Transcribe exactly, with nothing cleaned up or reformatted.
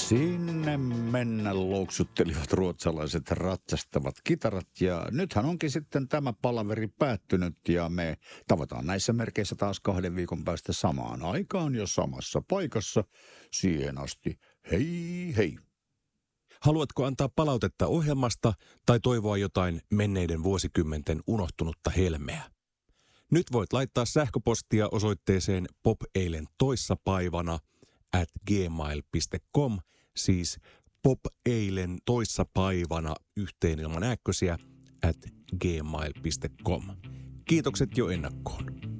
Sinne mennä louksuttelivat ruotsalaiset ratsastavat kitarat ja nythän onkin sitten tämä palaveri päättynyt ja me tavataan näissä merkeissä taas kahden viikon päästä samaan aikaan ja samassa paikassa. Siihen asti hei hei! Haluatko antaa palautetta ohjelmasta tai toivoa jotain menneiden vuosikymmenten unohtunutta helmeä? Nyt voit laittaa sähköpostia osoitteeseen popeilen toissapäivänä at gmail piste com, siis popeilen toissapäivänä yhteen ilman ääkkösiä at gmail piste com. Kiitokset jo ennakkoon.